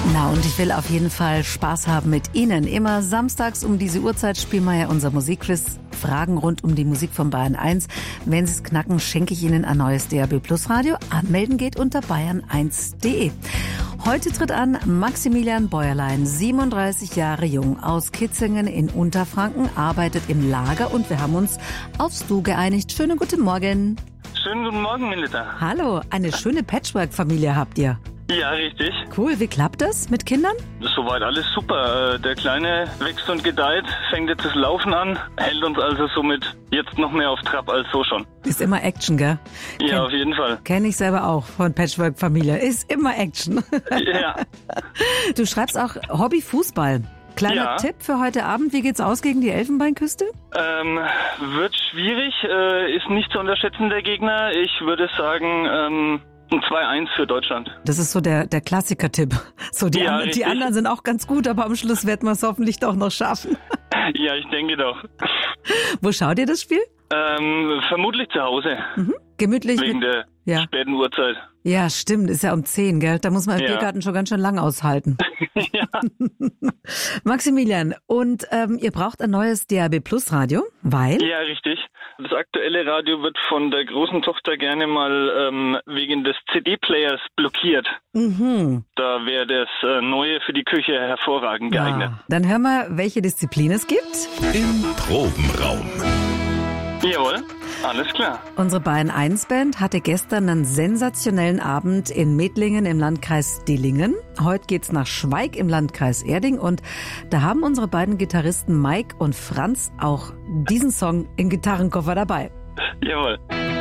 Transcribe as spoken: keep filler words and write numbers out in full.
Na, und ich will auf jeden Fall Spaß haben mit Ihnen. Immer samstags um diese Uhrzeit spielen wir ja unser Musikquiz. Fragen rund um die Musik von Bayern eins. Wenn Sie es knacken, schenke ich Ihnen ein neues D A B Plus Radio. Anmelden geht unter bayern eins punkt de. Heute tritt an Maximilian Bäuerlein, siebenunddreißig Jahre jung, aus Kitzingen in Unterfranken, arbeitet im Lager und wir haben uns aufs Du geeinigt. Schönen guten Morgen. Schönen guten Morgen, Melita. Hallo, eine schöne Patchwork-Familie habt ihr. Ja, richtig. Cool, wie klappt das mit Kindern? Soweit alles super. Der Kleine wächst und gedeiht, fängt jetzt das Laufen an, hält uns also somit jetzt noch mehr auf Trab als so schon. Ist immer Action, gell? Ja, Ken- auf jeden Fall. Kenne ich selber auch von Patchwork-Familie. Ist immer Action. Ja. Du schreibst auch Hobby-Fußball. Kleiner Ja. Tipp für heute Abend. Wie geht's aus gegen die Elfenbeinküste? Ähm, wird schwierig, äh, ist nicht zu unterschätzen, der Gegner. Ich würde sagen, ähm, ein zwei eins für Deutschland. Das ist so der, der Klassiker-Tipp. So, die, Ja, an, die richtig. anderen sind auch ganz gut, aber am Schluss werden wir es hoffentlich doch noch schaffen. Ja, ich denke doch. Wo schaut ihr das Spiel? Ähm, vermutlich zu Hause, Mhm. Gemütlich? wegen Mit, der ja. späten Uhrzeit. ja, stimmt. Ist ja um zehn, gell? Da muss man im Ja. Biergarten schon ganz schön lang aushalten. Ja. Maximilian, und ähm, ihr braucht ein neues D A B Plus Radio, weil? Ja, richtig. Das aktuelle Radio wird von der großen Tochter gerne mal ähm, wegen des C D-Players blockiert. Mhm. Da wäre das äh, Neue für die Küche hervorragend geeignet. Ja. Dann hören wir, welche Disziplin es gibt. Im Probenraum. Jawohl, alles klar. Unsere Bayern eins Band hatte gestern einen sensationellen Abend in Medlingen im Landkreis Dillingen. Heute geht's nach Schweig im Landkreis Erding und da haben unsere beiden Gitarristen Mike und Franz auch diesen Song im Gitarrenkoffer dabei. Jawohl.